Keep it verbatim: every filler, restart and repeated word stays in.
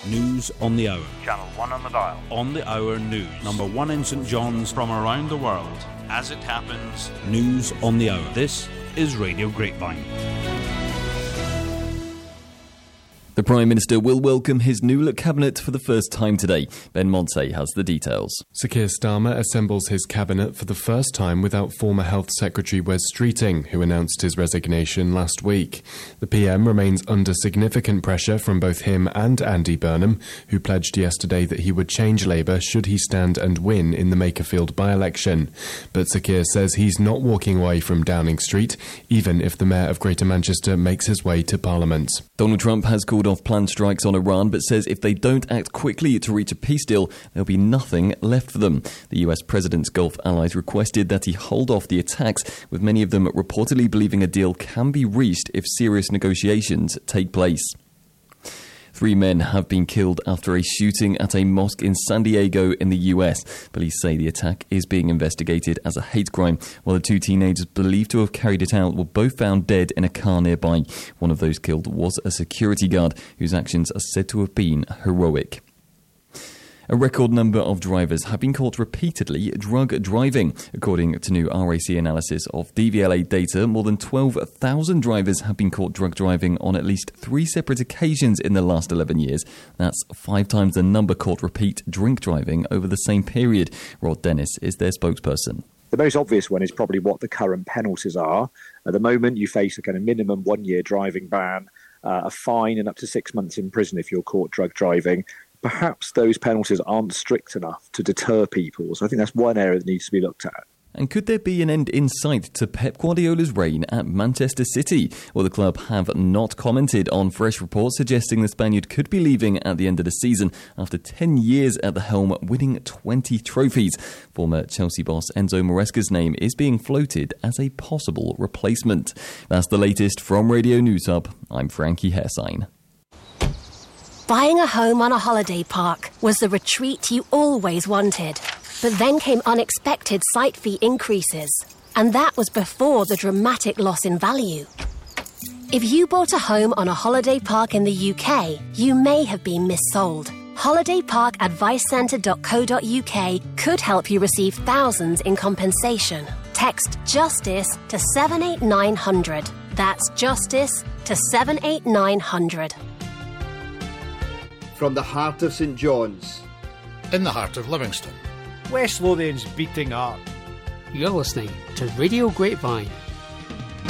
News on the Hour. Channel one on the dial. On the Hour News. Number one in St John's. From around the world. As it happens. News on the Hour. This is Radio Grapevine. The Prime Minister will welcome his new cabinet for the first time today. Ben Montey has the details. Sir Keir Starmer assembles his cabinet for the first time without former Health Secretary Wes Streeting, who announced his resignation last week. The P M remains under significant pressure from both him and Andy Burnham, who pledged yesterday that he would change Labour should he stand and win in the Makerfield by-election. But Sir Keir says he's not walking away from Downing Street, even if the Mayor of Greater Manchester makes his way to Parliament. Donald Trump has called off planned strikes on Iran, but says if they don't act quickly to reach a peace deal, there'll be nothing left for them. The U S president's Gulf allies requested that he hold off the attacks, with many of them reportedly believing a deal can be reached if serious negotiations take place. Three men have been killed after a shooting at a mosque in San Diego in the U S. Police say the attack is being investigated as a hate crime, while the two teenagers believed to have carried it out were both found dead in a car nearby. One of those killed was a security guard, whose actions are said to have been heroic. A record number of drivers have been caught repeatedly drug driving. According to new R A C analysis of D V L A data, more than twelve thousand drivers have been caught drug driving on at least three separate occasions in the last eleven years. That's five times the number caught repeat drink driving over the same period. Rod Dennis is their spokesperson. The most obvious one is probably what the current penalties are. At the moment, you face a kind of minimum one-year driving ban, uh, a fine and up to six months in prison if you're caught drug driving. Perhaps those penalties aren't strict enough to deter people. So I think that's one area that needs to be looked at. And could there be an end in sight to Pep Guardiola's reign at Manchester City? Well, the club have not commented on fresh reports suggesting the Spaniard could be leaving at the end of the season after ten years at the helm, winning twenty trophies. Former Chelsea boss Enzo Maresca's name is being floated as a possible replacement. That's the latest from Radio News Hub. I'm Frankie Hairsign. Buying a home on a holiday park was the retreat you always wanted. But then came unexpected site fee increases. And that was before the dramatic loss in value. If you bought a home on a holiday park in the U K, you may have been missold. holiday park advice centre dot co dot uk could help you receive thousands in compensation. Text JUSTICE to seven eight nine hundred. That's JUSTICE to seven eight nine hundred. From the heart of St John's, in the heart of Livingston, West Lothian's beating heart. You're listening to Radio Grapevine.